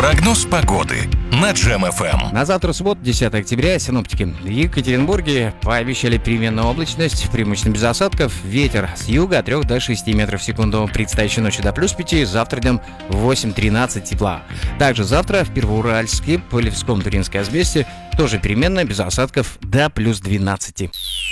Прогноз погоды на Джем ФМ. На завтра, субботу, 10 октября, синоптики в Екатеринбурге пообещали переменную облачность, преимущественно без осадков, ветер с юга от 3 до 6 метров в секунду, предстоящей ночью до плюс 5, завтра днем 8-13 тепла. Также завтра в Первоуральске, Полевском, Туринской Азбесте тоже переменная, без осадков до плюс 12.